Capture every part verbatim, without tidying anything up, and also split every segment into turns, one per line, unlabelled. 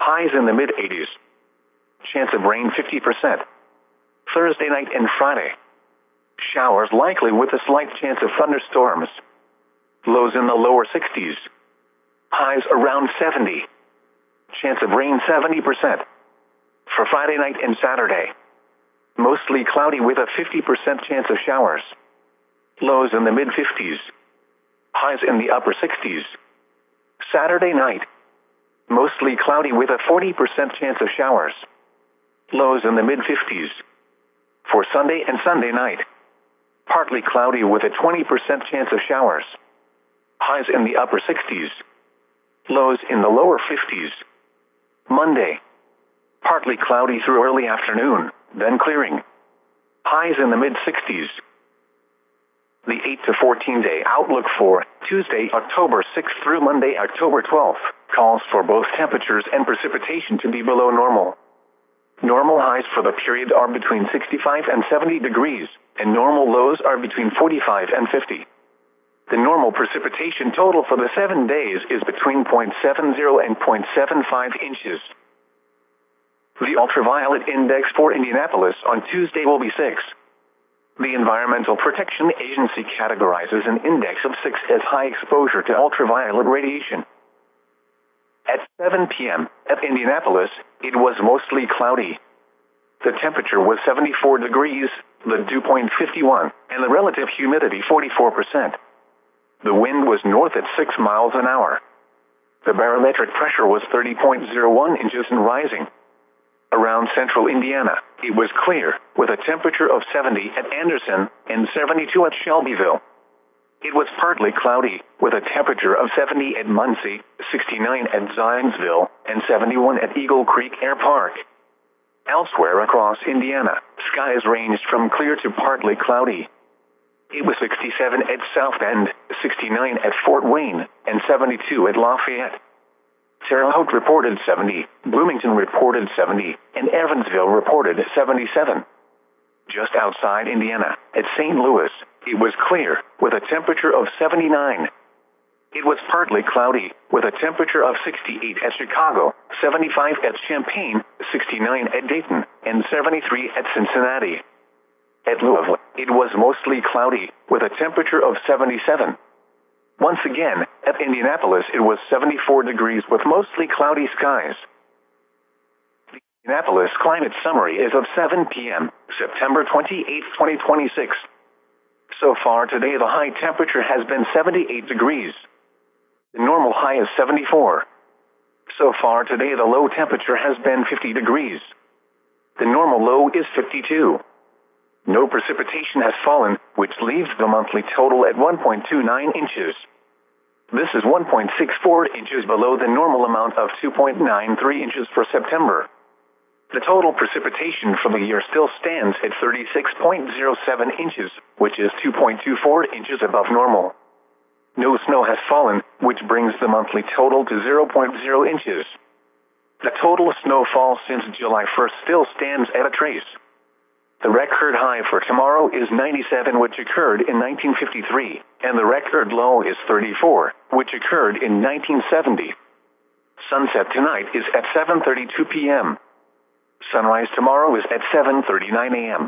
Highs in the mid-eighties. Chance of rain fifty percent. Thursday night and Friday. Showers likely with a slight chance of thunderstorms. Lows in the lower sixties. Highs around seventy. Chance of rain seventy percent. For Friday night and Saturday. Mostly cloudy with a fifty percent chance of showers. Lows in the mid-fifties. Highs in the upper sixties. Saturday night. Mostly cloudy with a forty percent chance of showers. Lows in the mid-fifties. For Sunday and Sunday night. Partly cloudy with a twenty percent chance of showers. Highs in the upper sixties. Lows in the lower fifties. Monday. Partly cloudy through early afternoon, then clearing. Highs in the mid-sixties. The eight to fourteen day outlook for Tuesday, October sixth through Monday, October twelfth, calls for both temperatures and precipitation to be below normal. Normal highs for the period are between sixty-five and seventy degrees, and normal lows are between forty-five and fifty. The normal precipitation total for the seven days is between zero point seven zero and zero point seven five inches. The ultraviolet index for Indianapolis on Tuesday will be six. The Environmental Protection Agency categorizes an index of six as high exposure to ultraviolet radiation. At seven p.m. at Indianapolis, it was mostly cloudy. The temperature was seventy-four degrees, the dew point fifty-one, and the relative humidity forty-four percent. The wind was north at six miles an hour. The barometric pressure was thirty point zero one inches and rising. Around central Indiana, it was clear, with a temperature of seventy at Anderson and seventy-two at Shelbyville. It was partly cloudy, with a temperature of seventy at Muncie, sixty-nine at Zionsville, and seventy-one at Eagle Creek Air Park. Elsewhere across Indiana, skies ranged from clear to partly cloudy. It was sixty-seven at South Bend, sixty-nine at Fort Wayne, and seventy-two at Lafayette. Terre Haute reported seventy, Bloomington reported seventy, and Evansville reported seventy-seven. Just outside Indiana, at Saint Louis, it was clear, with a temperature of seventy-nine. It was partly cloudy, with a temperature of sixty-eight at Chicago, seventy-five at Champaign, sixty-nine at Dayton, and seventy-three at Cincinnati. At Louisville, it was mostly cloudy, with a temperature of seventy-seven. Once again, at Indianapolis it was seventy-four degrees with mostly cloudy skies. The Indianapolis Climate Summary is of seven p.m., September twenty-eighth, twenty twenty-six. So far today the high temperature has been seventy-eight degrees. The normal high is seventy-four. So far today the low temperature has been fifty degrees. The normal low is fifty-two. No precipitation has fallen, which leaves the monthly total at one point two nine inches. This is one point six four inches below the normal amount of two point nine three inches for September. The total precipitation for the year still stands at thirty-six point zero seven inches, which is two point two four inches above normal. No snow has fallen, which brings the monthly total to zero point zero inches. The total snowfall since July first still stands at a trace. The record high for tomorrow is ninety-seven, which occurred in nineteen fifty-three, and the record low is thirty-four, which occurred in nineteen seventy. Sunset tonight is at seven thirty-two p.m. Sunrise tomorrow is at seven thirty-nine a.m.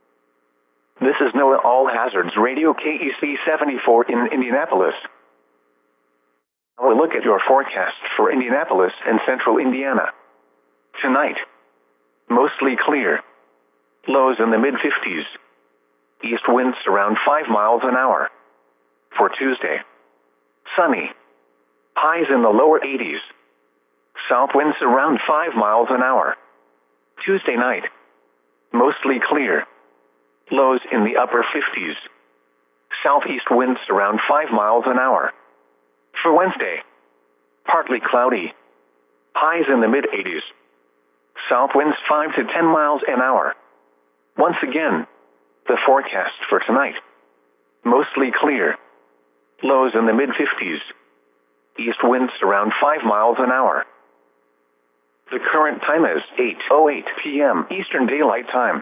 This is NOAA All Hazards Radio K E C seventy-four in Indianapolis. Now we'll look at your forecast for Indianapolis and central Indiana. Tonight, mostly clear. Lows in the mid-fifties. East winds around five miles an hour. For Tuesday, sunny. Highs in the lower eighties. South winds around five miles an hour. Tuesday night, mostly clear. Lows in the upper fifties. Southeast winds around five miles an hour. For Wednesday, partly cloudy. Highs in the mid-eighties. South winds five to ten miles an hour. Once again, the forecast for tonight. Mostly clear. Lows in the mid-fifties. East winds around five miles an hour. The current time is eight oh eight p.m. Eastern Daylight Time.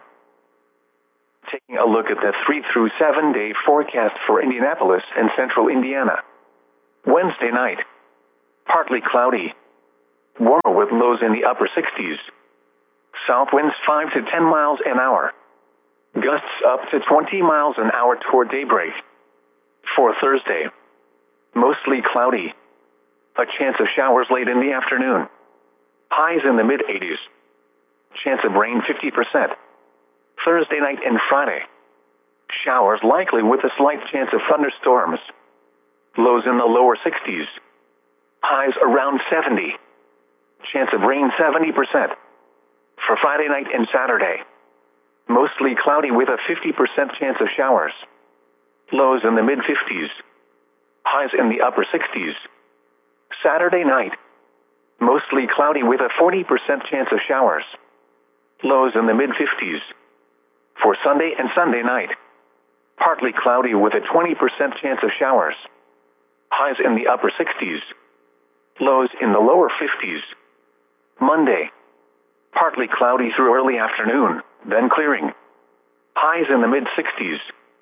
Taking a look at the three through seven day forecast for Indianapolis and central Indiana. Wednesday night, partly cloudy. warmer with lows in the upper sixties. South winds five to ten miles an hour. Gusts up to twenty miles an hour toward daybreak. For Thursday, mostly cloudy. A chance of showers late in the afternoon. Highs in the mid-eighties. Chance of rain fifty percent. Thursday night and Friday. Showers likely with a slight chance of thunderstorms. Lows in the lower sixties. Highs around seventy. Chance of rain seventy percent. For Friday night and Saturday. Mostly cloudy with a fifty percent chance of showers. Lows in the mid-fifties. Highs in the upper sixties. Saturday night. Mostly cloudy with a forty percent chance of showers. Lows in the mid-fifties. For Sunday and Sunday night. Partly cloudy with a twenty percent chance of showers. Highs in the upper sixties. Lows in the lower fifties. Monday. Partly cloudy through early afternoon, then clearing. Highs in the mid-sixties.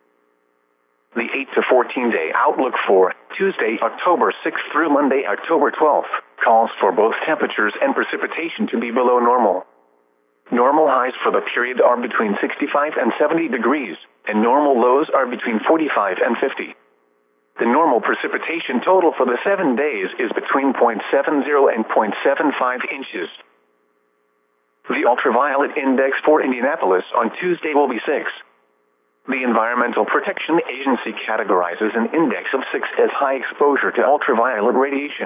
The eight to fourteen day outlook for Tuesday, October sixth through Monday, October twelfth, calls for both temperatures and precipitation to be below normal. Normal highs for the period are between sixty-five and seventy degrees, and normal lows are between forty-five and fifty. The normal precipitation total for the seven days is between zero point seven zero and zero point seven five inches. The ultraviolet index for Indianapolis on Tuesday will be six. The Environmental Protection Agency categorizes an index of six as high exposure to ultraviolet radiation.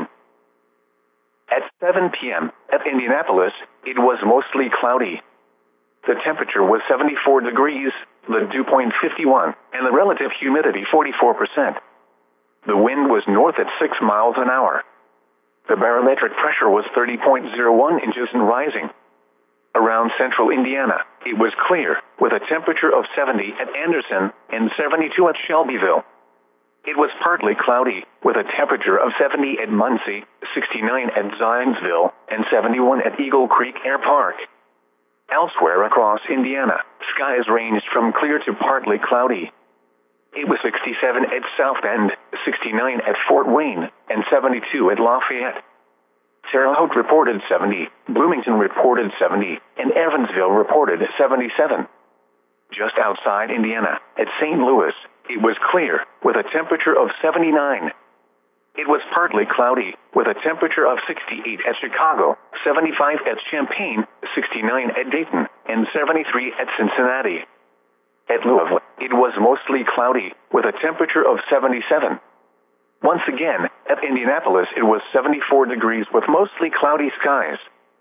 At seven p.m. at Indianapolis, it was mostly cloudy. The temperature was seventy-four degrees, the dew point fifty-one, and the relative humidity forty-four percent. The wind was north at six miles an hour. The barometric pressure was thirty point zero one inches and rising. Around central Indiana, it was clear, with a temperature of seventy at Anderson and seventy-two at Shelbyville. It was partly cloudy, with a temperature of seventy at Muncie, sixty-nine at Zionsville, and seventy-one at Eagle Creek Air Park. Elsewhere across Indiana, skies ranged from clear to partly cloudy. It was sixty-seven at South Bend, sixty-nine at Fort Wayne, and seventy-two at Lafayette. Terre Haute reported seventy, Bloomington reported seventy, and Evansville reported seventy-seven. Just outside Indiana, at Saint Louis, it was clear, with a temperature of seventy-nine. It was partly cloudy, with a temperature of sixty-eight at Chicago, seventy-five at Champaign, sixty-nine at Dayton, and seventy-three at Cincinnati. At Louisville, it was mostly cloudy, with a temperature of seventy-seven. Once again, at Indianapolis, it was seventy-four degrees with mostly cloudy skies.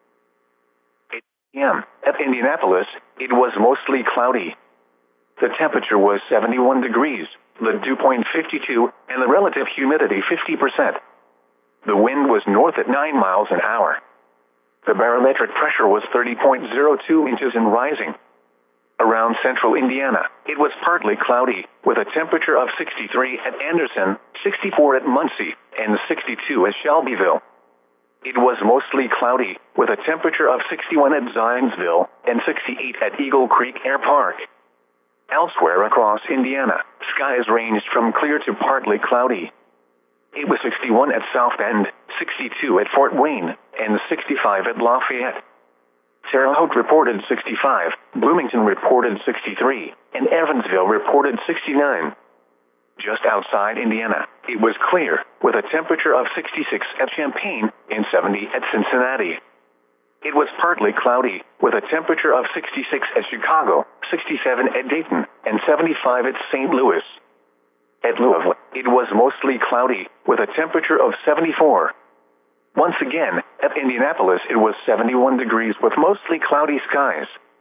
eight p.m. at Indianapolis, it was mostly cloudy. The temperature was seventy-one degrees, the dew point fifty-two, and the relative humidity fifty percent. The wind was north at nine miles an hour. The barometric pressure was thirty point zero two inches and rising. Around central Indiana, it was partly cloudy, with a temperature of sixty-three at Anderson, sixty-four at Muncie, and sixty-two at Shelbyville. It was mostly cloudy, with a temperature of sixty-one at Zionsville, and sixty-eight at Eagle Creek Air Park. Elsewhere across Indiana, skies ranged from clear to partly cloudy. It was sixty-one at South Bend, sixty-two at Fort Wayne, and sixty-five at Lafayette. Terre Haute reported sixty-five, Bloomington reported sixty-three, and Evansville reported sixty-nine. Just outside Indiana, it was clear, with a temperature of sixty-six at Champaign and seventy at Cincinnati. It was partly cloudy, with a temperature of sixty-six at Chicago, sixty-seven at Dayton, and seventy-five at Saint Louis. At Louisville, it was mostly cloudy, with a temperature of seventy-four. Once again, at Indianapolis, it was seventy-one degrees with mostly cloudy skies.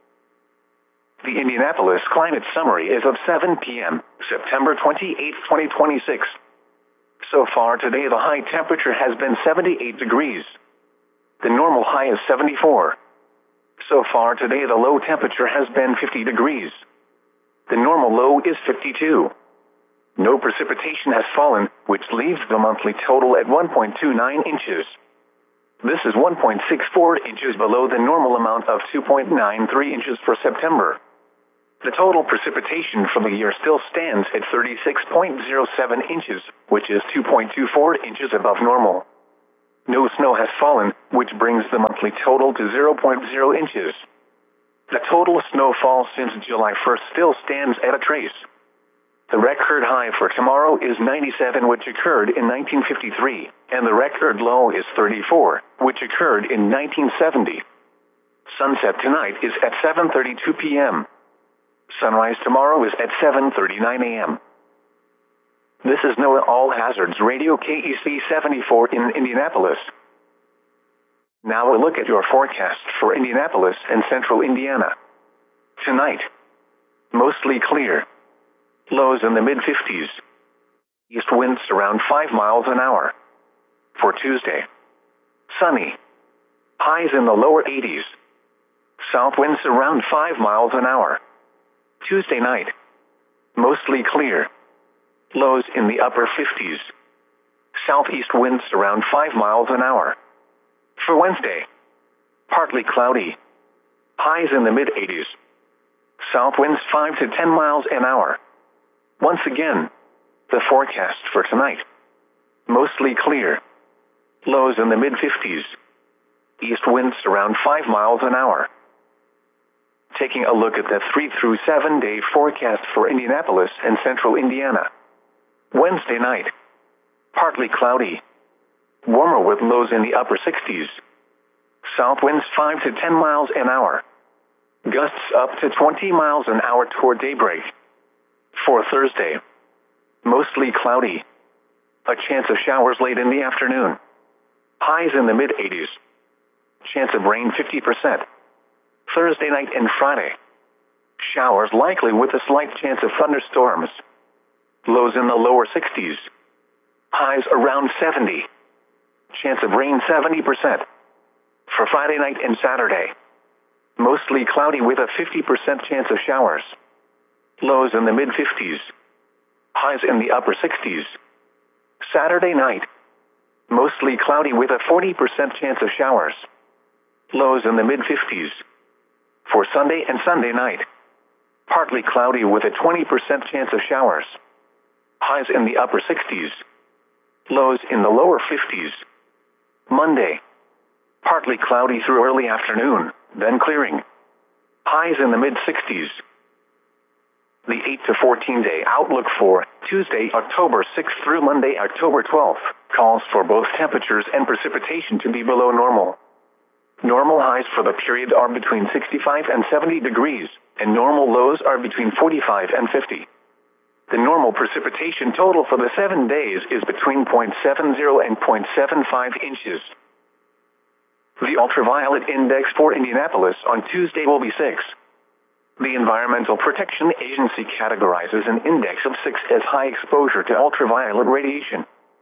The Indianapolis Climate Summary is of seven p.m., September twenty-eighth, twenty twenty-six. So far today, the high temperature has been seventy-eight degrees. The normal high is seventy-four. So far today, the low temperature has been fifty degrees. The normal low is fifty-two. No precipitation has fallen, which leaves the monthly total at one point two nine inches. This is one point six four inches below the normal amount of two point nine three inches for September. The total precipitation for the year still stands at thirty-six point zero seven inches, which is two point two four inches above normal. No snow has fallen, which brings the monthly total to zero point zero inches. The total snowfall since July first still stands at a trace. The record high for tomorrow is ninety-seven, which occurred in nineteen fifty-three, and the record low is thirty-four, which occurred in nineteen seventy. Sunset tonight is at seven thirty-two p m Sunrise tomorrow is at seven thirty-nine a m This is NOAA All Hazards Radio K E C seventy-four in Indianapolis. Now a look at your forecast for Indianapolis and central Indiana. Tonight, mostly clear. Lows in the mid fifties. East winds around five miles an hour. For Tuesday, sunny. Highs in the lower eighties. South winds around five miles an hour. Tuesday night, mostly clear. Lows in the upper fifties. Southeast winds around five miles an hour. For Wednesday, partly cloudy. Highs in the mid eighties. South winds five to ten miles an hour. Once again, the forecast for tonight. Mostly clear. Lows in the mid fifties. East winds around five miles an hour. Taking a look at the three through seven day forecast for Indianapolis and central Indiana. Wednesday night, partly cloudy. Warmer with lows in the upper sixties. South winds five to ten miles an hour. Gusts up to twenty miles an hour toward daybreak. For Thursday, mostly cloudy. A chance of showers late in the afternoon. Highs in the mid eighties. Chance of rain fifty percent. Thursday night and Friday. Showers likely with a slight chance of thunderstorms. Lows in the lower sixties. Highs around seventy. Chance of rain seventy percent. For Friday night and Saturday. Mostly cloudy with a fifty percent chance of showers. Lows in the mid fifties. Highs in the upper sixties. Saturday night. Mostly cloudy with a forty percent chance of showers. Lows in the mid fifties. For Sunday and Sunday night. Partly cloudy with a twenty percent chance of showers. Highs in the upper sixties. Lows in the lower fifties. Monday. Partly cloudy through early afternoon, then clearing. Highs in the mid sixties. The eight to fourteen day outlook for Tuesday, October sixth through Monday, October twelfth, calls for both temperatures and precipitation to be below normal. Normal highs for the period are between sixty-five and seventy degrees, and normal lows are between forty-five and fifty. The normal precipitation total for the seven days is between zero point seven zero and zero point seven five inches. The ultraviolet index for Indianapolis on Tuesday will be six. The Environmental Protection Agency categorizes an index of six as high exposure to ultraviolet radiation.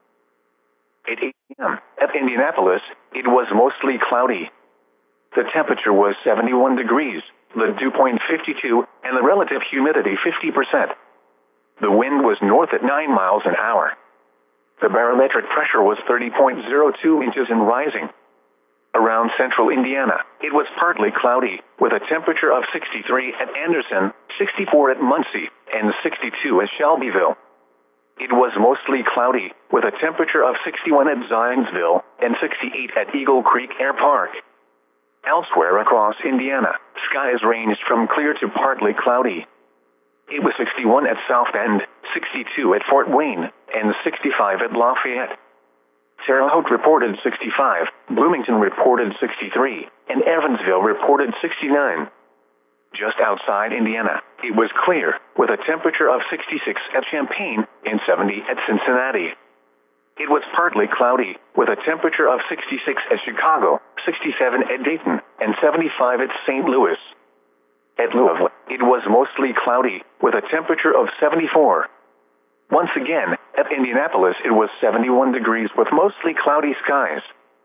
At eight p m at Indianapolis, it was mostly cloudy. The temperature was seventy-one degrees, the dew point fifty-two, and the relative humidity fifty percent. The wind was north at nine miles an hour. The barometric pressure was thirty point zero two inches and rising. Around central Indiana, it was partly cloudy, with a temperature of sixty-three at Anderson, sixty-four at Muncie, and sixty-two at Shelbyville. It was mostly cloudy, with a temperature of sixty-one at Zionsville, and sixty-eight at Eagle Creek Air Park. Elsewhere across Indiana, skies ranged from clear to partly cloudy. It was sixty-one at South Bend, sixty-two at Fort Wayne, and sixty-five at Lafayette. Terre Haute reported sixty-five, Bloomington reported sixty-three, and Evansville reported sixty-nine. Just outside Indiana, it was clear, with a temperature of sixty-six at Champaign and seventy at Cincinnati. It was partly cloudy, with a temperature of sixty-six at Chicago, sixty-seven at Dayton, and seventy-five at Saint Louis. At Louisville, it was mostly cloudy, with a temperature of seventy-four. Once again, at Indianapolis it was seventy-one degrees with mostly cloudy skies.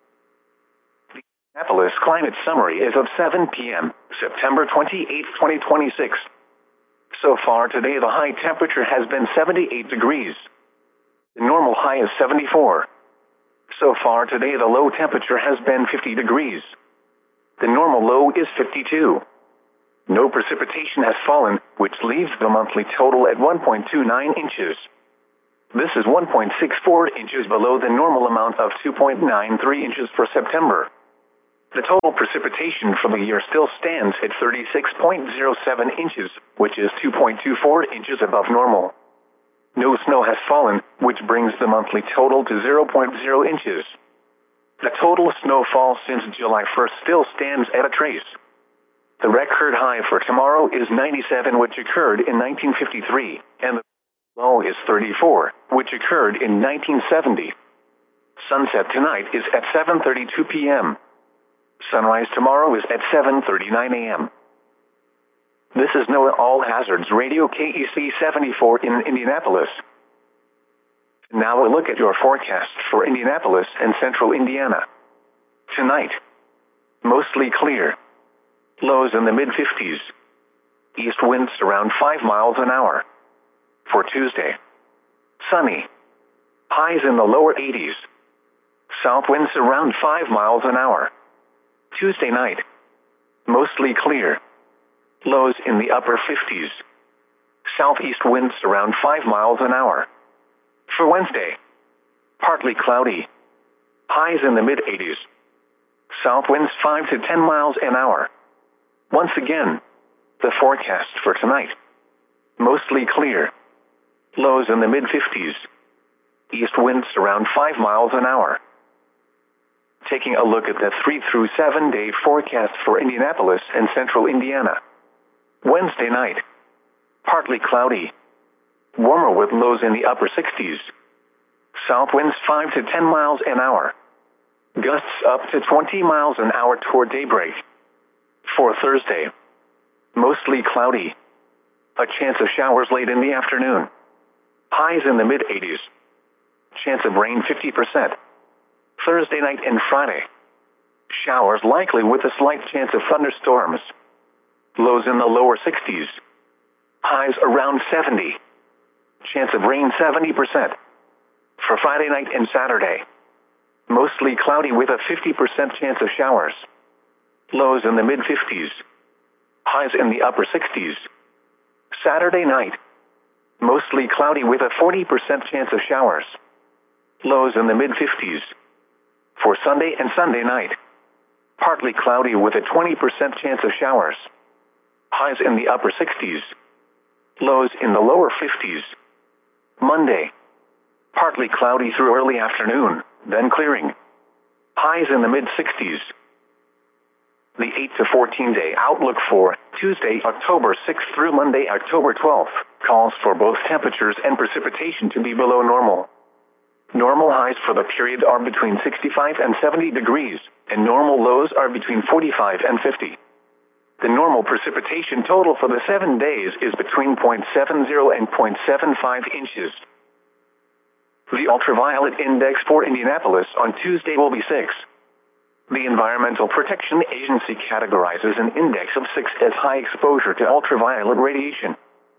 The Indianapolis Climate Summary is of seven p m, September twenty-eighth, twenty twenty-six. So far today the high temperature has been seventy-eight degrees. The normal high is seventy-four. So far today the low temperature has been fifty degrees. The normal low is fifty-two. No precipitation has fallen, which leaves the monthly total at one point two nine inches. This is one point six four inches below the normal amount of two point nine three inches for September. The total precipitation for the year still stands at thirty-six point zero seven inches, which is two point two four inches above normal. No snow has fallen, which brings the monthly total to zero point zero inches. The total snowfall since July first still stands at a trace. The record high for tomorrow is ninety-seven, which occurred in nineteen fifty-three, and the low is thirty-four, which occurred in nineteen seventy. Sunset tonight is at seven thirty-two p m Sunrise tomorrow is at seven thirty-nine a m This is NOAA All Hazards Radio K E C seventy-four in Indianapolis. Now a look at your forecast for Indianapolis and central Indiana. Tonight, mostly clear. Lows in the mid fifties. East winds around five miles an hour. For Tuesday, sunny. Highs in the lower eighties. South winds around five miles an hour. Tuesday night, mostly clear. Lows in the upper fifties. Southeast winds around five miles an hour. For Wednesday, partly cloudy. Highs in the mid eighties. South winds five to ten miles an hour. Once again, the forecast for tonight. Mostly clear. Lows in the mid fifties. East winds around five miles an hour. Taking a look at the three through seven day forecast for Indianapolis and central Indiana. Wednesday night, partly cloudy. Warmer with lows in the upper sixties. South winds five to ten miles an hour. Gusts up to twenty miles an hour toward daybreak. For Thursday, mostly cloudy. A chance of showers late in the afternoon. Highs in the mid eighties. Chance of rain fifty percent. Thursday night and Friday. Showers likely with a slight chance of thunderstorms. Lows in the lower sixties. Highs around seventy. Chance of rain seventy percent. For Friday night and Saturday. Mostly cloudy with a fifty percent chance of showers. Lows in the mid fifties. Highs in the upper sixties. Saturday night. Mostly cloudy with a forty percent chance of showers. Lows in the mid fifties. For Sunday and Sunday night. Partly cloudy with a twenty percent chance of showers. Highs in the upper sixties. Lows in the lower fifties. Monday. Partly cloudy through early afternoon, then clearing. Highs in the mid sixties. The eight to fourteen day outlook for Tuesday, October sixth through Monday, October twelfth, calls for both temperatures and precipitation to be below normal. Normal highs for the period are between sixty-five and seventy degrees, and normal lows are between forty-five and fifty. The normal precipitation total for the seven days is between zero point seven zero and zero point seven five inches. The ultraviolet index for Indianapolis on Tuesday will be six. The Environmental Protection Agency categorizes an index of six as high exposure to ultraviolet radiation.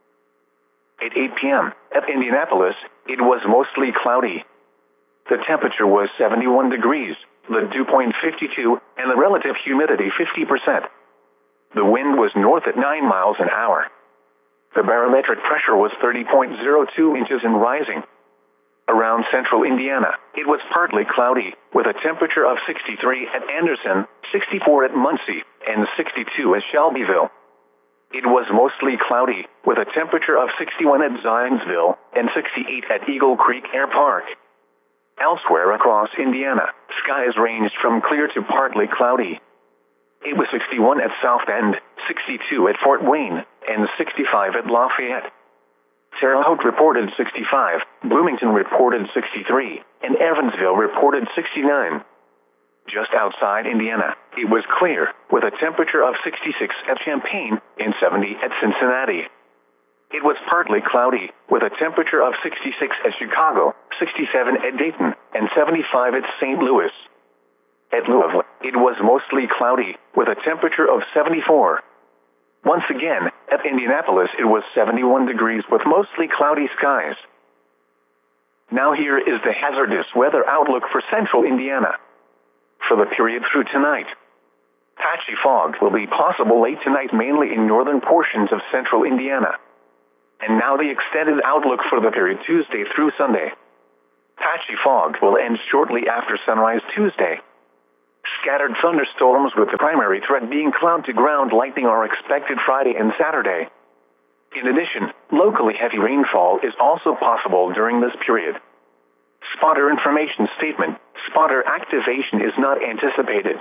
At eight p m at Indianapolis, it was mostly cloudy. The temperature was seventy-one degrees, the dew point fifty-two, and the relative humidity fifty percent. The wind was north at nine miles an hour. The barometric pressure was thirty point zero two inches and rising. Around central Indiana, it was partly cloudy, with a temperature of sixty-three at Anderson, sixty-four at Muncie, and sixty-two at Shelbyville. It was mostly cloudy, with a temperature of sixty-one at Zionsville, and sixty-eight at Eagle Creek Air Park. Elsewhere across Indiana, skies ranged from clear to partly cloudy. It was sixty-one at South Bend, sixty-two at Fort Wayne, and sixty-five at Lafayette. Terre Haute reported sixty-five, Bloomington reported sixty-three, and Evansville reported sixty-nine. Just outside Indiana, it was clear, with a temperature of sixty-six at Champaign and seventy at Cincinnati. It was partly cloudy, with a temperature of sixty-six at Chicago, sixty-seven at Dayton, and seventy-five at Saint Louis. At Louisville, it was mostly cloudy, with a temperature of seventy-four. Once again, at Indianapolis it was seventy-one degrees with mostly cloudy skies. Now here is the hazardous weather outlook for central Indiana. For the period through tonight, patchy fog will be possible late tonight mainly in northern portions of central Indiana. And now the extended outlook for the period Tuesday through Sunday. Patchy fog will end shortly after sunrise Tuesday. Scattered thunderstorms with the primary threat being cloud-to-ground lightning are expected Friday and Saturday. In addition, locally heavy rainfall is also possible during this period. Spotter information statement: spotter activation is not anticipated.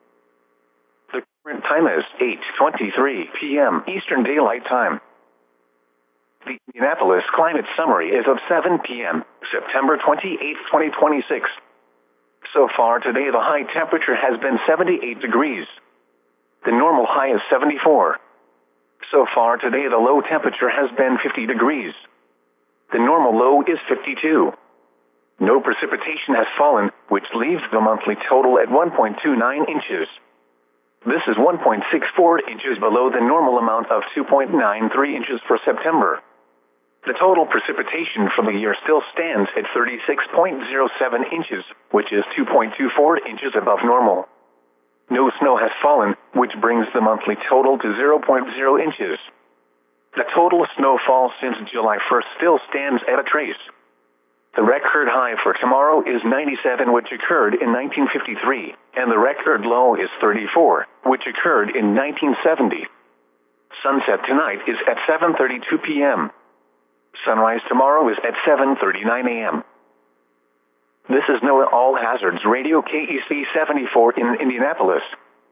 The current time is eight twenty-three p m Eastern Daylight Time. The Indianapolis Climate Summary is of seven p m September twenty-eighth, twenty twenty-six. So far today, the high temperature has been seventy-eight degrees. The normal high is seventy-four. So far today, the low temperature has been fifty degrees. The normal low is fifty-two. No precipitation has fallen, which leaves the monthly total at one point two nine inches. This is one point six four inches below the normal amount of two point nine three inches for September. The total precipitation for the year still stands at thirty-six point zero seven inches, which is two point two four inches above normal. No snow has fallen, which brings the monthly total to zero point zero inches. The total snowfall since July first still stands at a trace. The record high for tomorrow is ninety-seven, which occurred in nineteen fifty-three, and the record low is thirty-four, which occurred in nineteen seventy. Sunset tonight is at seven thirty-two p m Sunrise tomorrow is at seven thirty-nine a m This is NOAA All Hazards Radio K E C seventy-four in Indianapolis.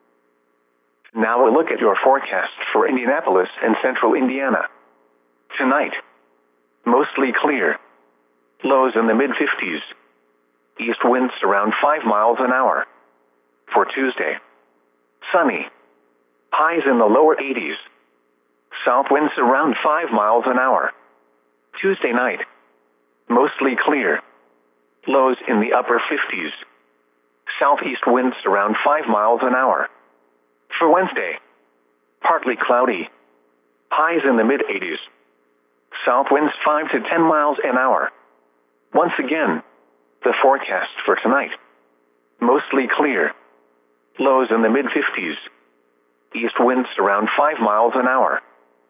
Now a look at your forecast for Indianapolis and central Indiana. Tonight, mostly clear. Lows in the mid-fifties. East winds around five miles an hour. For Tuesday, sunny. Highs in the lower eighties. South winds around five miles an hour. Tuesday night, mostly clear. Lows in the upper fifties. Southeast winds around five miles an hour. For Wednesday, partly cloudy. Highs in the mid-eighties. South winds five to ten miles an hour. Once again, the forecast for tonight. Mostly clear. Lows in the mid-fifties. East winds around five miles an hour.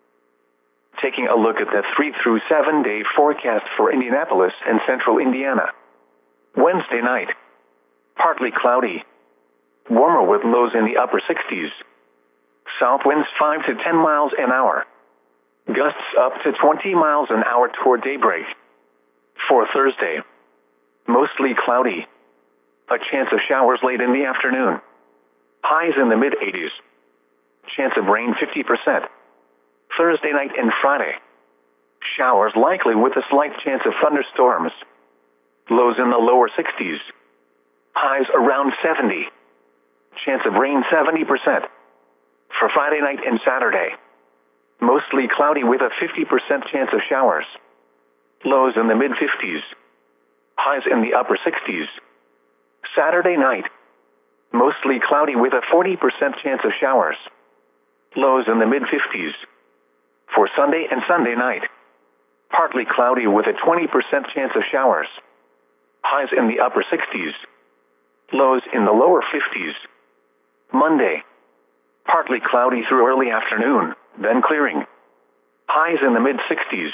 Taking a look at the three through seven day forecast for Indianapolis and central Indiana. Wednesday night, partly cloudy. Warmer with lows in the upper sixties. South winds five to ten miles an hour. Gusts up to twenty miles an hour toward daybreak. For Thursday, mostly cloudy. A chance of showers late in the afternoon. Highs in the mid-eighties. Chance of rain fifty percent. Thursday night and Friday. Showers likely with a slight chance of thunderstorms. Lows in the lower sixties. Highs around seventy. Chance of rain seventy percent. For Friday night and Saturday. Mostly cloudy with a fifty percent chance of showers. Lows in the mid-fifties. Highs in the upper sixties. Saturday night. Mostly cloudy with a forty percent chance of showers. Lows in the mid-fifties. For Sunday and Sunday night. Partly cloudy with a twenty percent chance of showers. Highs in the upper sixties. Lows in the lower fifties. Monday. Partly cloudy through early afternoon, then clearing. Highs in the mid-sixties.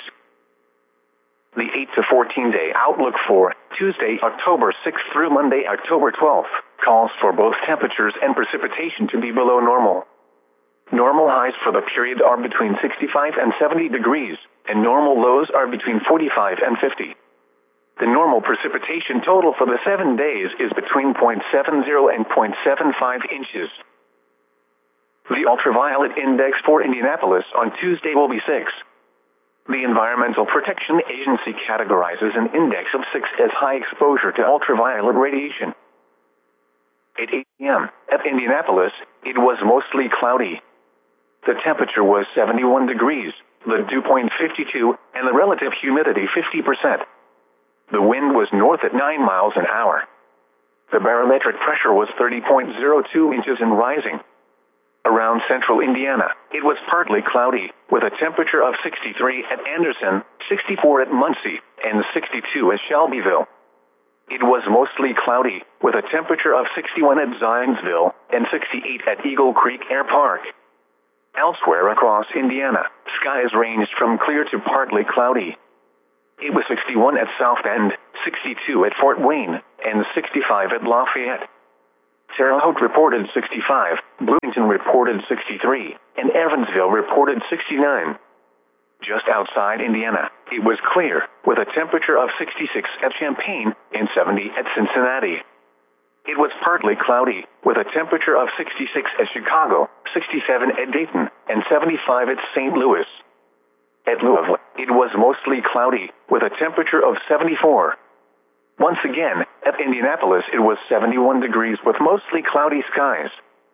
The eight to fourteen day outlook for Tuesday, October sixth through Monday, October twelfth, calls for both temperatures and precipitation to be below normal. Normal highs for the period are between sixty-five and seventy degrees, and normal lows are between forty-five and fifty. The normal precipitation total for the seven days is between zero point seven zero and zero point seven five inches. The ultraviolet index for Indianapolis on Tuesday will be six. The Environmental Protection Agency categorizes an index of six as high exposure to ultraviolet radiation. At eight p m at Indianapolis, it was mostly cloudy. The temperature was seventy-one degrees, the dew point fifty-two, and the relative humidity fifty percent. The wind was north at nine miles an hour. The barometric pressure was thirty point zero two inches and rising. Around central Indiana, it was partly cloudy, with a temperature of sixty-three at Anderson, sixty-four at Muncie, and sixty-two at Shelbyville. It was mostly cloudy, with a temperature of sixty-one at Zionsville and sixty-eight at Eagle Creek Air Park. Elsewhere across Indiana, skies ranged from clear to partly cloudy. It was sixty-one at South Bend, sixty-two at Fort Wayne, and sixty-five at Lafayette. Terre Haute reported sixty-five, Bloomington reported sixty-three, and Evansville reported sixty-nine. Just outside Indiana, it was clear, with a temperature of sixty-six at Champaign and seventy at Cincinnati. It was partly cloudy, with a temperature of sixty-six at Chicago, sixty-seven at Dayton, and seventy-five at Saint Louis. At Louisville, it was mostly cloudy, with a temperature of seventy-four. Once again, at Indianapolis it was seventy-one degrees with mostly cloudy skies.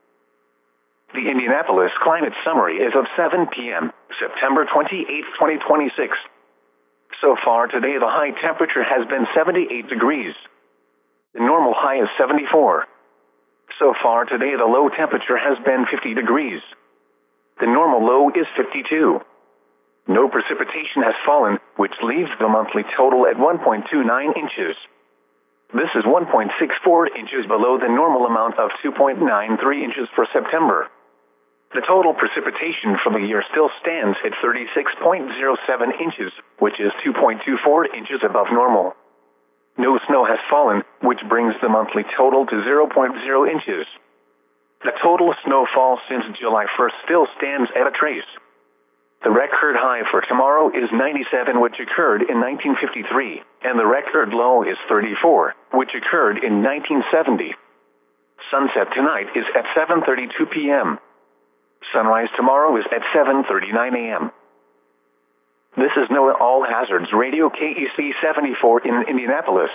The Indianapolis Climate Summary is of seven p m, September twenty-eighth, twenty twenty-six. So far today the high temperature has been seventy-eight degrees. The normal high is seventy-four. So far today the low temperature has been fifty degrees. The normal low is fifty-two. No precipitation has fallen, which leaves the monthly total at one point two nine inches. This is one point six four inches below the normal amount of two point nine three inches for September. The total precipitation for the year still stands at thirty-six point zero seven inches, which is two point two four inches above normal. No snow has fallen, which brings the monthly total to zero point zero inches. The total snowfall since July first still stands at a trace. The record high for tomorrow is ninety-seven, which occurred in nineteen fifty-three, and the record low is thirty-four, which occurred in nineteen seventy. Sunset tonight is at seven thirty-two p m Sunrise tomorrow is at seven thirty-nine a m This is NOAA All Hazards Radio K E C seventy-four in Indianapolis.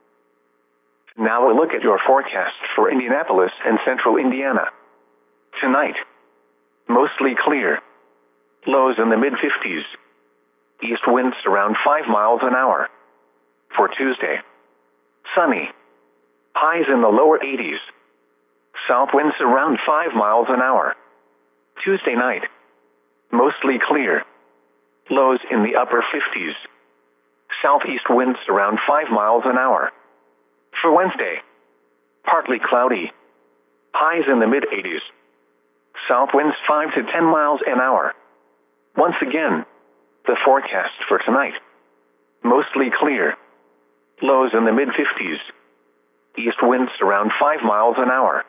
Now a look at your forecast for Indianapolis and central Indiana. Tonight, mostly clear. Lows in the mid fifties. East winds around five miles an hour. For Tuesday, sunny. Highs in the lower eighties. South winds around five miles an hour. Tuesday night, mostly clear. Lows in the upper fifties. Southeast winds around five miles an hour. For Wednesday, partly cloudy. Highs in the mid eighties. South winds five to ten miles an hour. Once again, the forecast for tonight. Mostly clear. Lows in the mid fifties. East winds around five miles an hour.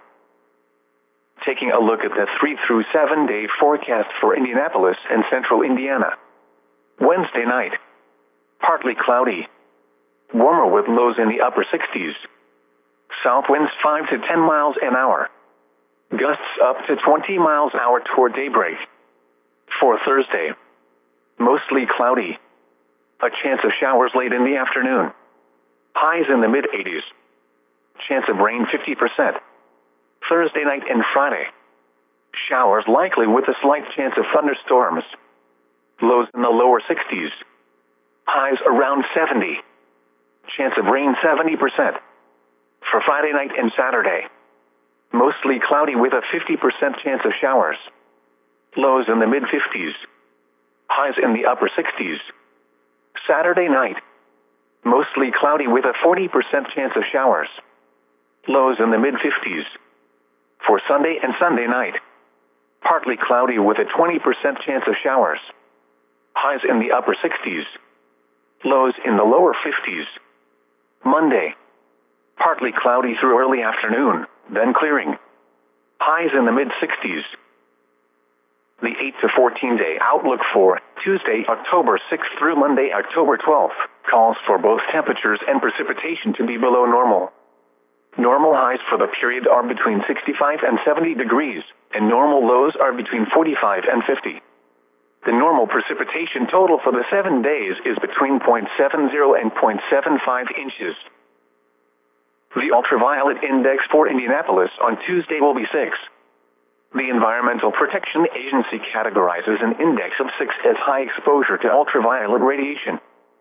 Taking a look at the three through seven day forecast for Indianapolis and central Indiana. Wednesday night, partly cloudy. Warmer with lows in the upper sixties. South winds five to ten miles an hour. Gusts up to twenty miles an hour toward daybreak. For Thursday, mostly cloudy. A chance of showers late in the afternoon. Highs in the mid eighties. Chance of rain fifty percent. Thursday night and Friday, showers likely with a slight chance of thunderstorms. Lows in the lower sixties. Highs around seventy. Chance of rain seventy percent. For Friday night and Saturday, mostly cloudy with a fifty percent chance of showers. Lows in the mid fifties. Highs in the upper sixties. Saturday night, mostly cloudy with a forty percent chance of showers. Lows in the mid fifties. For Sunday and Sunday night, partly cloudy with a twenty percent chance of showers. Highs in the upper sixties. Lows in the lower fifties. Monday, partly cloudy through early afternoon, then clearing. Highs in the mid sixties. The eight to fourteen day outlook for Tuesday, October sixth through Monday, October twelfth, calls for both temperatures and precipitation to be below normal. Normal highs for the period are between sixty-five and seventy degrees, and normal lows are between forty-five and fifty. The normal precipitation total for the seven days is between zero point seven zero and zero point seven five inches. The ultraviolet index for Indianapolis on Tuesday will be six. The Environmental Protection Agency categorizes an index of six as high exposure to ultraviolet radiation.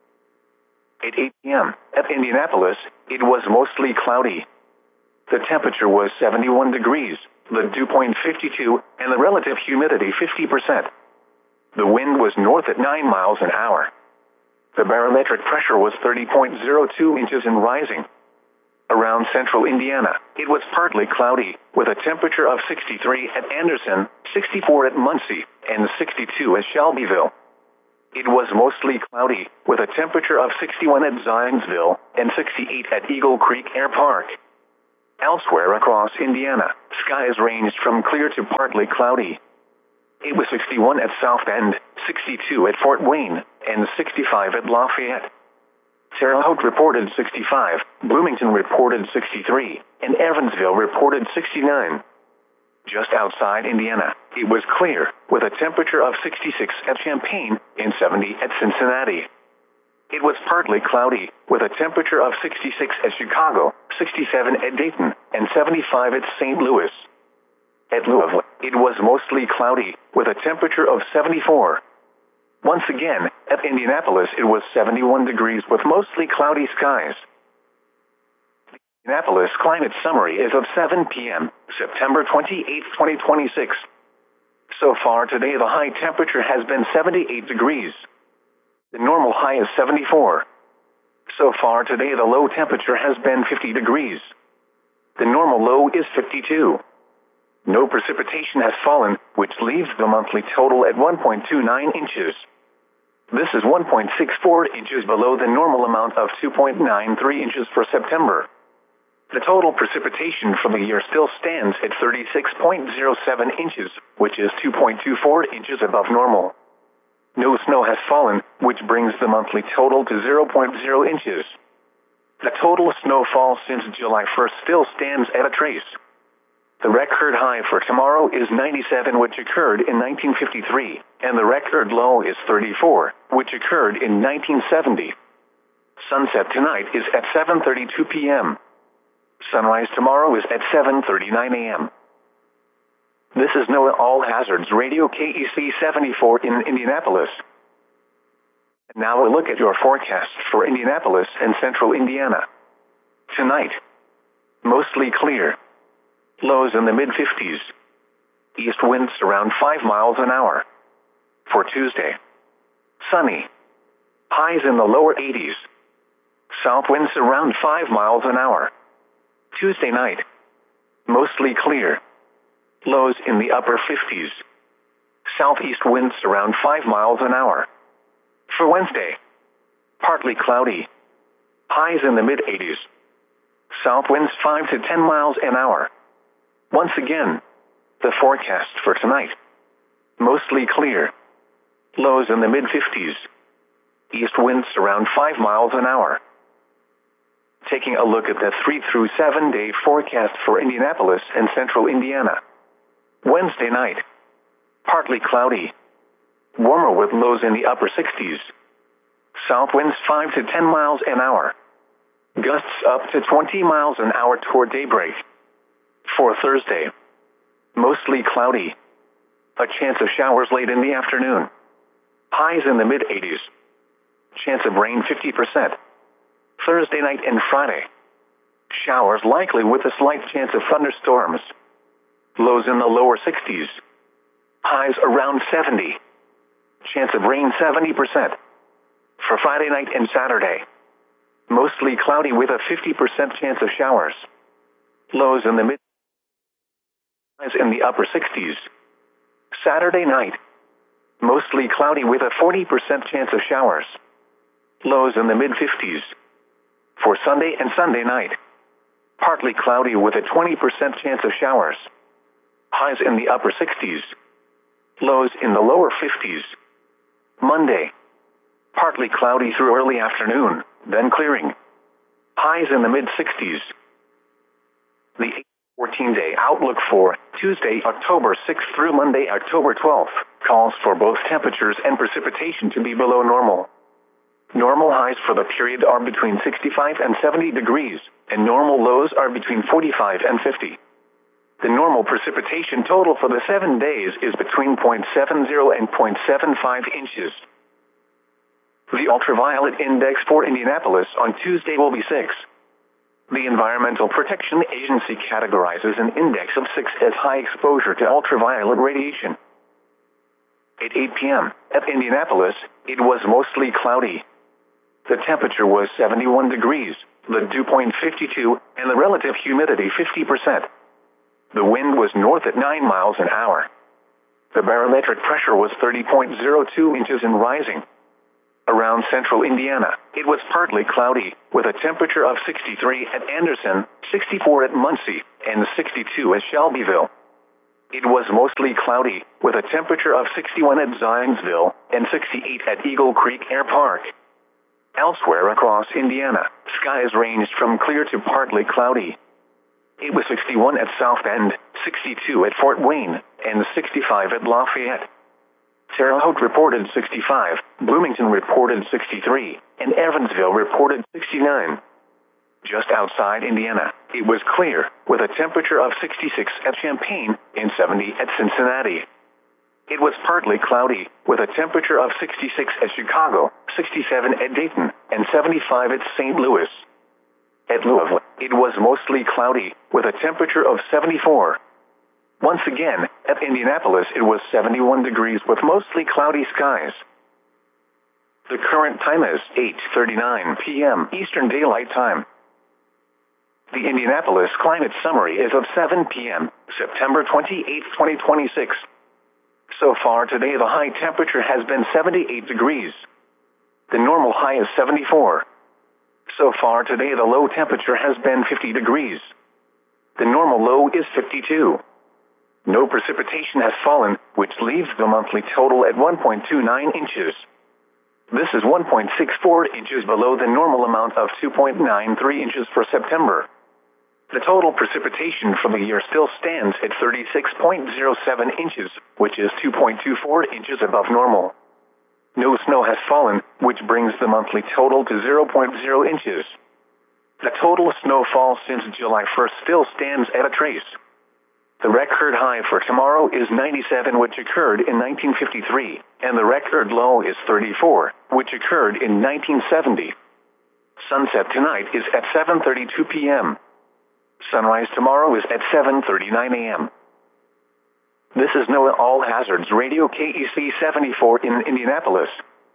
At eight p m at Indianapolis, it was mostly cloudy. The temperature was seventy-one degrees, the dew point fifty-two, and the relative humidity fifty percent. The wind was north at nine miles an hour. The barometric pressure was thirty point zero two inches and rising. around central Indiana, it was partly cloudy, with a temperature of sixty-three at Anderson, sixty-four at Muncie, and sixty-two at Shelbyville. It was mostly cloudy, with a temperature of sixty-one at Zionsville, and sixty-eight at Eagle Creek Air Park. Elsewhere across Indiana, skies ranged from clear to partly cloudy. It was sixty-one at South Bend, sixty-two at Fort Wayne, and sixty-five at Lafayette. Terre Haute reported sixty-five, Bloomington reported sixty-three, and Evansville reported sixty-nine. Just outside Indiana, it was clear, with a temperature of sixty-six at Champaign and seventy at Cincinnati. It was partly cloudy, with a temperature of sixty-six at Chicago, sixty-seven at Dayton, and seventy-five at Saint Louis. At Louisville, it was mostly cloudy, with a temperature of seventy-four. Once again, at Indianapolis it was seventy-one degrees with mostly cloudy skies. The Indianapolis Climate Summary is of seven p m, September twenty-eighth, twenty twenty-six. So far today the high temperature has been seventy-eight degrees. The normal high is seventy-four. So far today the low temperature has been fifty degrees. The normal low is fifty-two. No precipitation has fallen, which leaves the monthly total at one point two nine inches. This is one point six four inches below the normal amount of two point nine three inches for September. The total precipitation for the year still stands at thirty-six point zero seven inches, which is two point two four inches above normal. No snow has fallen, which brings the monthly total to zero point zero inches. The total snowfall since July first still stands at a trace. The record high for tomorrow is ninety-seven, which occurred in nineteen fifty-three, and the record low is thirty-four, which occurred in nineteen seventy. Sunset tonight is at seven thirty-two p m Sunrise tomorrow is at seven thirty-nine a m This is NOAA All Hazards Radio K E C seventy-four in Indianapolis. And now a look at your forecast for Indianapolis and central Indiana. Tonight, mostly clear. Lows in the mid fifties. East winds around five miles an hour. For Tuesday, sunny. Highs in the lower eighties. South winds around five miles an hour. Tuesday night, mostly clear. Lows in the upper fifties. Southeast winds around five miles an hour. For Wednesday, partly cloudy. Highs in the mid eighties. South winds five to ten miles an hour. Once again, the forecast for tonight. Mostly clear. Lows in the mid fifties. East winds around five miles an hour. Taking a look at the three through seven day forecast for Indianapolis and central Indiana. Wednesday night, partly cloudy. Warmer with lows in the upper sixties. South winds five to ten miles an hour. Gusts up to twenty miles an hour toward daybreak. For Thursday, mostly cloudy. A chance of showers late in the afternoon. Highs in the mid eighties. Chance of rain fifty percent. Thursday night and Friday. Showers likely with a slight chance of thunderstorms. Lows in the lower sixties. Highs around seventy. Chance of rain seventy percent. For Friday night and Saturday. Mostly cloudy with a fifty percent chance of showers. Lows in the mid in the upper sixties. Saturday night, mostly cloudy with a forty percent chance of showers. Lows in the mid fifties. For Sunday and Sunday night, partly cloudy with a twenty percent chance of showers. Highs in the upper sixties. Lows in the lower fifties. Monday, partly cloudy through early afternoon, then clearing. Highs in the mid sixties. The fourteen day outlook for Tuesday, October sixth through Monday, October twelfth, calls for both temperatures and precipitation to be below normal. Normal highs for the period are between sixty-five and seventy degrees, and normal lows are between forty-five and fifty. The normal precipitation total for the seven days is between zero point seven zero and zero point seven five inches. The ultraviolet index for Indianapolis on Tuesday will be six. The Environmental Protection Agency categorizes an index of six as high exposure to ultraviolet radiation. At eight p m at Indianapolis, it was mostly cloudy. The temperature was seventy-one degrees, the dew point fifty-two, and the relative humidity fifty percent. The wind was north at nine miles an hour. The barometric pressure was thirty point zero two inches and rising. Around central Indiana, it was partly cloudy, with a temperature of sixty-three at Anderson, sixty-four at Muncie, and sixty-two at Shelbyville. It was mostly cloudy, with a temperature of sixty-one at Zionsville, and sixty-eight at Eagle Creek Air Park. Elsewhere across Indiana, skies ranged from clear to partly cloudy. It was sixty-one at South Bend, sixty-two at Fort Wayne, and sixty-five at Lafayette. Terre Haute reported sixty-five, Bloomington reported sixty-three, and Evansville reported sixty-nine. Just outside Indiana, it was clear, with a temperature of sixty-six at Champaign and seventy at Cincinnati. It was partly cloudy, with a temperature of sixty-six at Chicago, sixty-seven at Dayton, and seventy-five at Saint Louis. At Louisville, it was mostly cloudy, with a temperature of seventy-four. Once again, at Indianapolis it was seventy-one degrees with mostly cloudy skies. The current time is eight thirty-nine p m Eastern Daylight Time. The Indianapolis Climate Summary is of seven p m, September twenty-eighth, twenty twenty-six. So far today the high temperature has been seventy-eight degrees. The normal high is seventy-four. So far today the low temperature has been fifty degrees. The normal low is fifty-two. No precipitation has fallen, which leaves the monthly total at one point two nine inches. This is one point six four inches below the normal amount of two point nine three inches for September. The total precipitation for the year still stands at thirty-six point zero seven inches, which is two point two four inches above normal. No snow has fallen, which brings the monthly total to zero point zero inches. The total snowfall since July first still stands at a trace. The record high for tomorrow is ninety-seven, which occurred in nineteen fifty-three, and the record low is thirty-four, which occurred in nineteen seventy. Sunset tonight is at seven thirty-two p m Sunrise tomorrow is at seven thirty-nine a m This is NOAA All Hazards Radio K E C seventy-four in Indianapolis.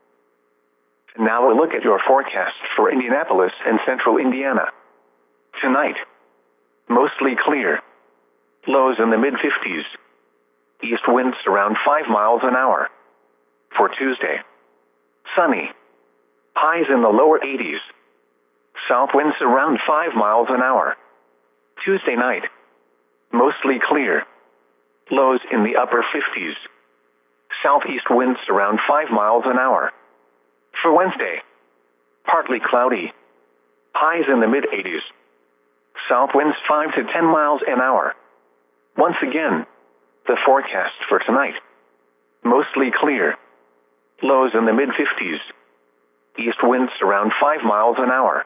Now a look at your forecast for Indianapolis and central Indiana. Tonight, mostly clear. Lows in the mid fifties. East winds around five miles an hour. For Tuesday, sunny. Highs in the lower eighties. South winds around five miles an hour. Tuesday night, mostly clear. Lows in the upper fifties. Southeast winds around five miles an hour. For Wednesday, partly cloudy. Highs in the mid eighties. South winds five to ten miles an hour. Once again, the forecast for tonight. Mostly clear. Lows in the mid fifties. East winds around five miles an hour.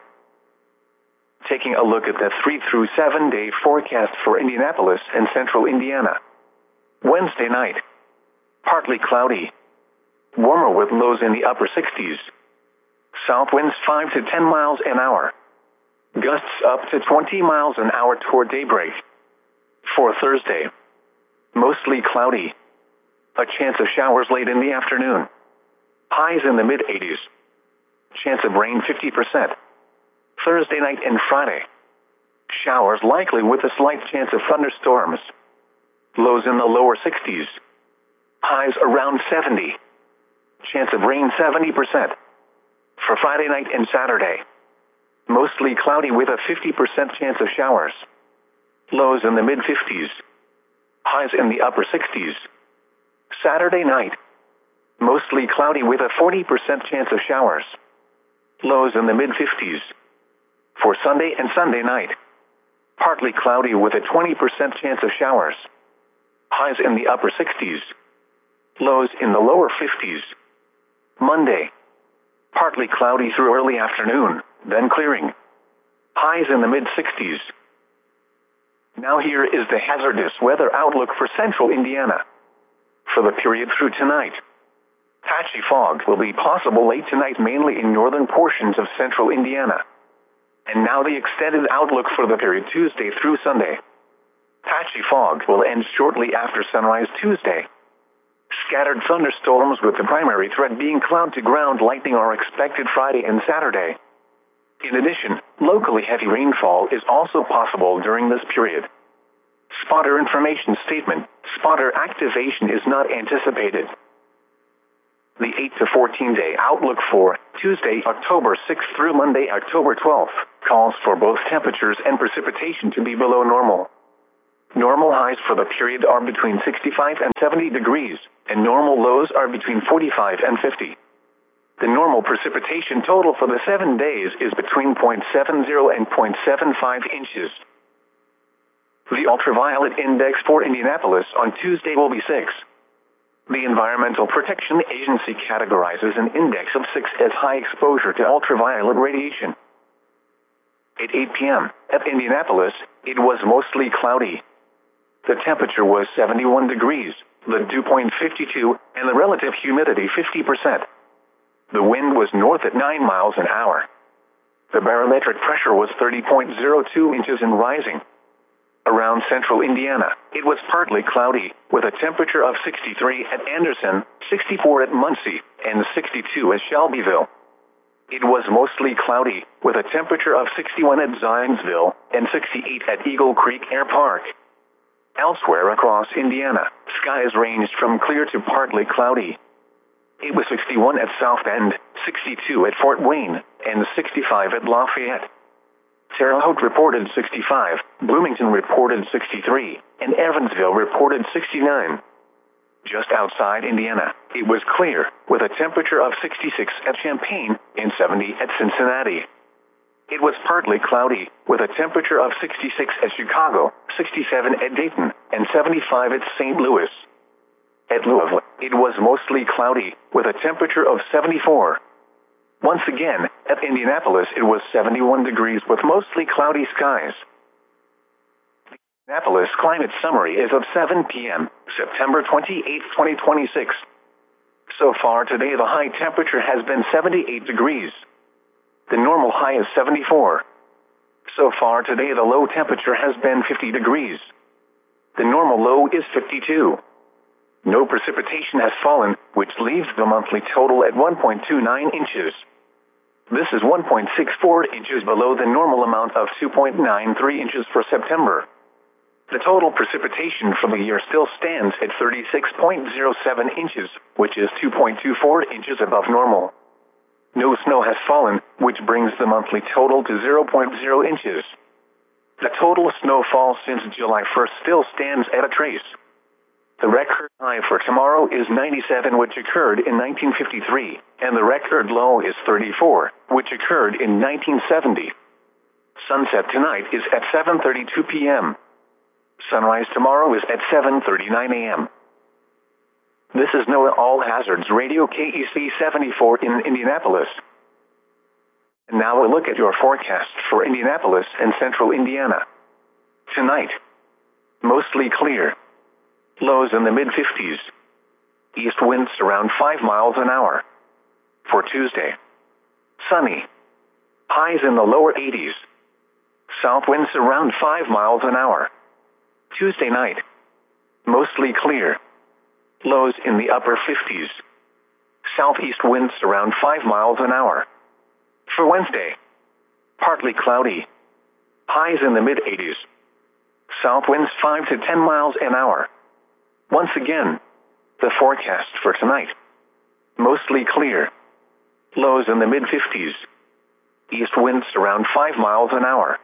Taking a look at the three through seven day forecast for Indianapolis and central Indiana. Wednesday night, partly cloudy. Warmer with lows in the upper sixties. South winds five to ten miles an hour. Gusts up to twenty miles an hour toward daybreak. For Thursday, mostly cloudy. A chance of showers late in the afternoon. Highs in the mid eighties. Chance of rain fifty percent. Thursday night and Friday. Showers likely with a slight chance of thunderstorms. Lows in the lower sixties. Highs around seventy. Chance of rain seventy percent. For Friday night and Saturday. Mostly cloudy with a fifty percent chance of showers. Lows in the mid fifties. Highs in the upper sixties. Saturday night. Mostly cloudy with a forty percent chance of showers. Lows in the mid fifties. For Sunday and Sunday night. Partly cloudy with a twenty percent chance of showers. Highs in the upper sixties. Lows in the lower fifties. Monday. Partly cloudy through early afternoon, then clearing. Highs in the mid sixties. Now here is the hazardous weather outlook for central Indiana. For the period through tonight. Patchy fog will be possible late tonight mainly in northern portions of central Indiana. And now the extended outlook for the period Tuesday through Sunday. Patchy fog will end shortly after sunrise Tuesday. Scattered thunderstorms with the primary threat being cloud-to-ground lightning are expected Friday and Saturday. In addition, locally heavy rainfall is also possible during this period. Spotter information statement: spotter activation is not anticipated. The eight to fourteen day outlook for Tuesday, October sixth through Monday, October twelfth, calls for both temperatures and precipitation to be below normal. Normal highs for the period are between sixty-five and seventy degrees, and normal lows are between forty-five and fifty. The normal precipitation total for the seven days is between zero point seven zero and zero point seven five inches. The ultraviolet index for Indianapolis on Tuesday will be six. The Environmental Protection Agency categorizes an index of six as high exposure to ultraviolet radiation. At eight p m at Indianapolis, it was mostly cloudy. The temperature was seventy-one degrees, the dew point fifty-two, and the relative humidity fifty percent. The wind was north at nine miles an hour. The barometric pressure was thirty point zero two inches and rising. Around central Indiana, it was partly cloudy, with a temperature of sixty-three at Anderson, sixty-four at Muncie, and sixty-two at Shelbyville. It was mostly cloudy, with a temperature of sixty-one at Zionsville, and sixty-eight at Eagle Creek Air Park. Elsewhere across Indiana, skies ranged from clear to partly cloudy. It was sixty-one at South Bend, sixty-two at Fort Wayne, and sixty-five at Lafayette. Terre Haute reported sixty-five, Bloomington reported sixty-three, and Evansville reported sixty-nine. Just outside Indiana, it was clear, with a temperature of sixty-six at Champaign and seventy at Cincinnati. It was partly cloudy, with a temperature of sixty-six at Chicago, sixty-seven at Dayton, and seventy-five at Saint Louis. At Louisville, it was mostly cloudy, with a temperature of seventy-four. Once again, at Indianapolis it was seventy-one degrees with mostly cloudy skies. The Indianapolis Climate Summary is of seven p m, September twenty-eighth, twenty twenty-six. So far today the high temperature has been seventy-eight degrees. The normal high is seventy-four. So far today the low temperature has been fifty degrees. The normal low is fifty-two. No precipitation has fallen, which leaves the monthly total at one point two nine inches. This is one point six four inches below the normal amount of two point nine three inches for September. The total precipitation for the year still stands at thirty-six point zero seven inches, which is two point two four inches above normal. No snow has fallen, which brings the monthly total to zero point zero inches. The total snowfall since July first still stands at a trace. The record high for tomorrow is ninety-seven, which occurred in nineteen fifty-three, and the record low is thirty-four, which occurred in nineteen seventy. Sunset tonight is at seven thirty-two p m Sunrise tomorrow is at seven thirty-nine a m This is NOAA All Hazards Radio K E C seventy-four in Indianapolis. And now we'll look at your forecast for Indianapolis and central Indiana. Tonight, mostly clear. Lows in the mid fifties. East winds around five miles an hour. For Tuesday, sunny. Highs in the lower eighties. South winds around five miles an hour. Tuesday night, mostly clear. Lows in the upper fifties. Southeast winds around five miles an hour. For Wednesday, partly cloudy. Highs in the mid eighties. South winds five to ten miles an hour. Once again, the forecast for tonight. Mostly clear. Lows in the mid fifties. East winds around five miles an hour.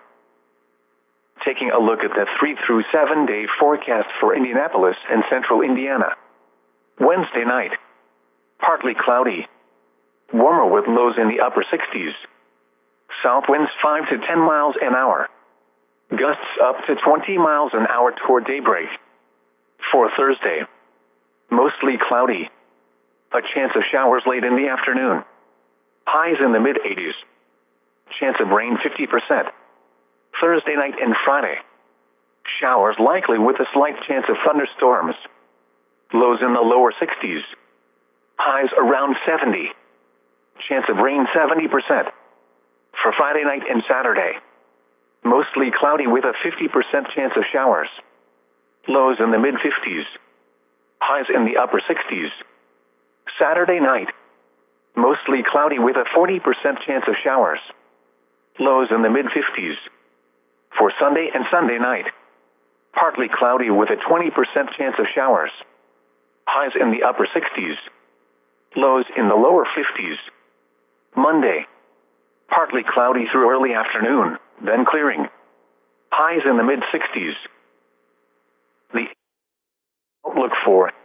Taking a look at the three through seven day forecast for Indianapolis and central Indiana. Wednesday night, partly cloudy. Warmer with lows in the upper sixties. South winds five to ten miles an hour. Gusts up to twenty miles an hour toward daybreak. For Thursday, mostly cloudy. A chance of showers late in the afternoon. Highs in the mid eighties. Chance of rain fifty percent. Thursday night and Friday. Showers likely with a slight chance of thunderstorms. Lows in the lower sixties. Highs around seventy. Chance of rain seventy percent. For Friday night and Saturday. Mostly cloudy with a fifty percent chance of showers. Lows in the mid fifties. Highs in the upper sixties. Saturday night. Mostly cloudy with a forty percent chance of showers. Lows in the mid-fifties. For Sunday and Sunday night. Partly cloudy with a twenty percent chance of showers. Highs in the upper sixties. Lows in the lower fifties. Monday. Partly cloudy through early afternoon, then clearing. Highs in the mid-sixties. The outlook for